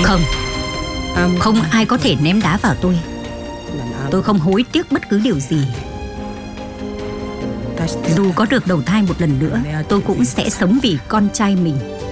Không, không ai có thể ném đá vào tôi. Tôi không hối tiếc bất cứ điều gì. Dù có được đầu thai một lần nữa, tôi cũng sẽ sống vì con trai mình.